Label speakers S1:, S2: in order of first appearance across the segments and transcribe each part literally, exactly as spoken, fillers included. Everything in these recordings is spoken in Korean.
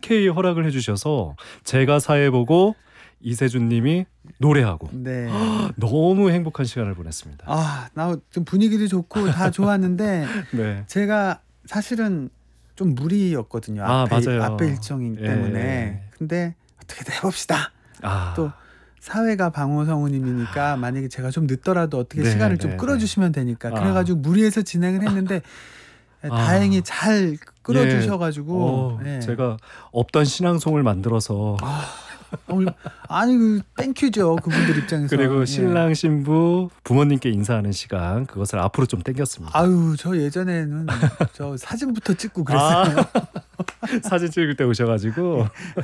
S1: 흔쾌히 허락을 해주셔서 제가 사회보고 이세준님이 노래하고
S2: 네.
S1: 너무 행복한 시간을 보냈습니다.
S2: 아, 나 좀 분위기도 좋고 다 좋았는데
S1: 네.
S2: 제가 사실은 좀 무리였거든요.
S1: 아,
S2: 앞에,
S1: 맞아요.
S2: 앞에 일정이기 때문에.
S1: 예.
S2: 근데 어떻게든 해봅시다.
S1: 아.
S2: 또 사회가 방호성우님이니까 만약에 제가 좀 늦더라도 어떻게
S1: 네,
S2: 시간을
S1: 네,
S2: 좀
S1: 네.
S2: 끌어주시면 되니까
S1: 아.
S2: 그래가지고 무리해서 진행을 했는데
S1: 아.
S2: 다행히 잘 끌어주셔가지고
S1: 예. 어,
S2: 예.
S1: 제가 없던 신앙송을 만들어서
S2: 아, 오늘 아니 그 땡큐죠 그분들 입장에서.
S1: 그리고
S2: 예.
S1: 신랑 신부 부모님께 인사하는 시간 그것을 앞으로 좀 당겼습니다.
S2: 아유 저 예전에는 저 사진부터 찍고 그랬어요.
S1: 아, 사진 찍을 때 오셔가지고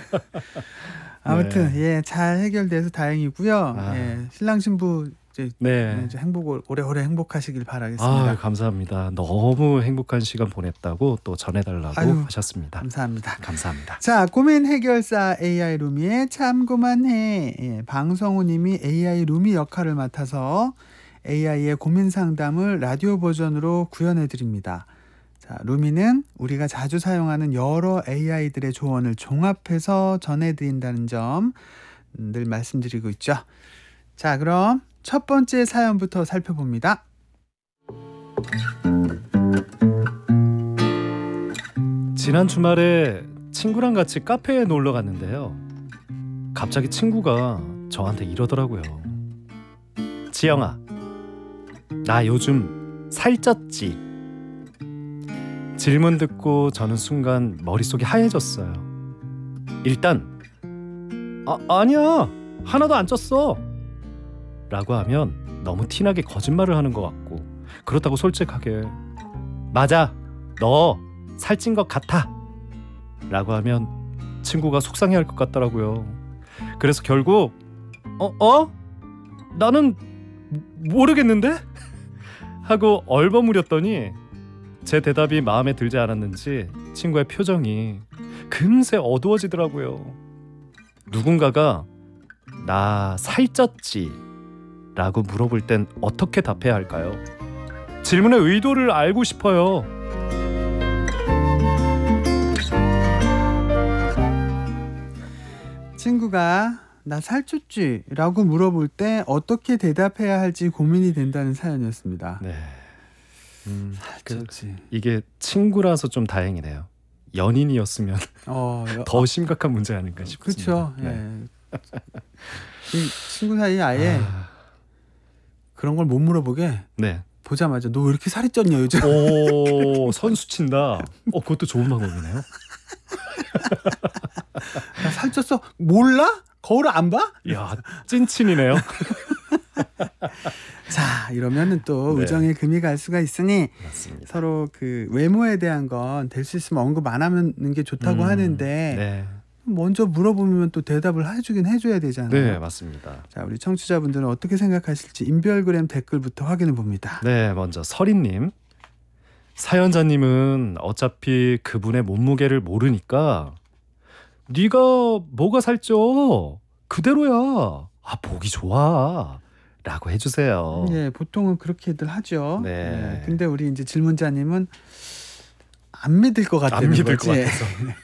S2: 아무튼
S1: 네.
S2: 예, 잘 해결돼서 다행이고요.
S1: 아.
S2: 예, 신랑 신부 이제,
S1: 네.
S2: 이제 행복을 오래오래 행복하시길 바라겠습니다.
S1: 아, 감사합니다. 너무 행복한 시간 보냈다고 또 전해달라고
S2: 아유,
S1: 하셨습니다.
S2: 감사합니다.
S1: 감사합니다.
S2: 자, 고민 해결사 에이아이 루미의 참고만해. 예, 방성우님이 에이아이 루미 역할을 맡아서 에이아이의 고민 상담을 라디오 버전으로 구현해 드립니다. 자, 루미는 우리가 자주 사용하는 여러 에이아이들의 조언을 종합해서 전해드린다는 점 늘 말씀드리고 있죠. 자, 그럼 첫 번째 사연부터 살펴봅니다.
S1: 지난 주말에 친구랑 같이 카페에 놀러 갔는데요. 갑자기 친구가 저한테 이러더라고요. 지영아, 나 요즘 살쪘지? 질문 듣고 저는 순간 머릿속이 하얘졌어요. 일단 아, 아니야, 하나도 안 쪘어 라고 하면 너무 티나게 거짓말을 하는 것 같고, 그렇다고 솔직하게 맞아, 너 살찐 것 같아 라고 하면 친구가 속상해할 것 같더라고요. 그래서 결국 어? 어? 나는 모르겠는데? 하고 얼버무렸더니 제 대답이 마음에 들지 않았는지 친구의 표정이 금세 어두워지더라고요. 누군가가 나 살쪘지? 라고 물어볼 땐 어떻게 답해야 할까요? 질문의 의도를 알고 싶어요.
S2: 친구가 나 살쪘지? 라고 물어볼 때 어떻게 대답해야 할지 고민이 된다는 사연이었습니다.
S1: 네. 음, 그,
S2: 살쪘지.
S1: 이게 친구라서 좀 다행이네요. 연인이었으면
S2: 어,
S1: 더 심각한 문제 아닌가 싶습니다.
S2: 그렇죠. 예. 이 친구 사이에 아예
S1: 아,
S2: 그런 걸 못 물어보게
S1: 네.
S2: 보자마자 너 왜 이렇게 살이 쪘냐 요즘?
S1: 오, 선수 친다. 어, 그것도 좋은 방법이네요.
S2: 나 살쪘어? 몰라? 거울 안 봐?
S1: 야, 찐친이네요.
S2: 자, 이러면은 또
S1: 네.
S2: 우정의 금이 갈 수가 있으니
S1: 맞습니다.
S2: 서로 그 외모에 대한 건 될 수 있으면 언급 안 하는 게 좋다고
S1: 음,
S2: 하는데
S1: 네.
S2: 먼저 물어보면 또 대답을 해주긴 해줘야 되잖아요.
S1: 네, 맞습니다.
S2: 자, 우리 청취자분들은 어떻게 생각하실지 인별그램 댓글부터 확인해 봅니다.
S1: 네, 먼저 서린님. 사연자님은 어차피 그분의 몸무게를 모르니까 네가 뭐가 살쪄? 그대로야. 아, 보기 좋아. 라고 해주세요.
S2: 예, 보통은 그렇게들 하죠.
S1: 네.
S2: 예, 근데 우리 이제 질문자님은 안 믿을 것 같다는
S1: 안 믿을
S2: 거지.
S1: 것 같아서.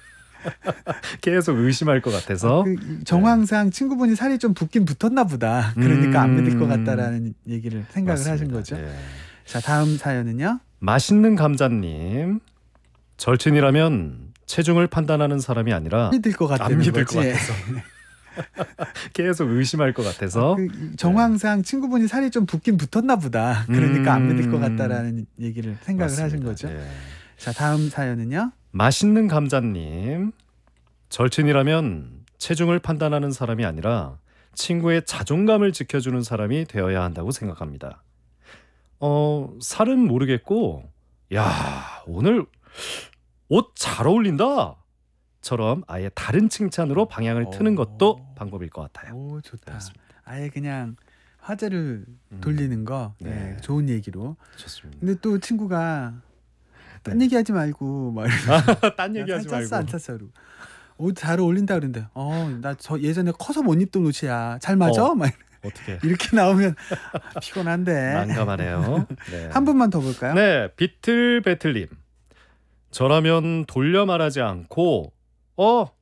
S1: 계속 의심할 것 같아서.
S2: 그 정황상 친구분이 살이 좀 붓긴 붙었나 보다. 그러니까
S1: 음,
S2: 안 믿을 것 같다라는 얘기를 생각을
S1: 맞습니다.
S2: 하신 거죠.
S1: 네.
S2: 자, 다음 사연은요.
S1: 맛있는 감자님. 절친이라면 체중을 판단하는 사람이 아니라
S2: 믿을 것 같다는
S1: 안 믿을
S2: 거지.
S1: 것 같아서. 계속 의심할 것 같아서.
S2: 그 정황상 친구분이 살이 좀 붓긴 붙었나 보다. 그러니까 안 믿을 것
S1: 음,
S2: 같다라는 얘기를 생각을 하신
S1: 맞습니다.
S2: 거죠.
S1: 네.
S2: 자, 다음 사연은요.
S1: 맛있는 감자님. 절친이라면 체중을 판단하는 사람이 아니라 친구의 자존감을 지켜주는 사람이 되어야 한다고 생각합니다. 어, 살은 모르겠고 야, 오늘 옷 잘 어울린다 처럼 아예 다른 칭찬으로 방향을 트는 것도
S2: 오.
S1: 방법일 것 같아요.
S2: 오, 좋다.
S1: 그렇습니다.
S2: 아예 그냥 화제를
S1: 음,
S2: 돌리는 거.
S1: 네.
S2: 네, 좋은 얘기로.
S1: 좋습니다.
S2: 근데 또 친구가 딴
S1: 네.
S2: 얘기하지 말고 막
S1: 딴 얘기하지
S2: 살 쪘어 안
S1: 말고.
S2: 찼어 옷 잘 어울린다 그러는데 어 나 저 예전에 커서 못 입던 옷이야 잘 맞아?
S1: 어.
S2: 막
S1: 어떻게
S2: 이렇게 나오면 피곤한데.
S1: 난감하네요. 네.
S2: 한 분만 더 볼까요?
S1: 네, 비틀배틀님. 저라면 돌려 말하지 않고 어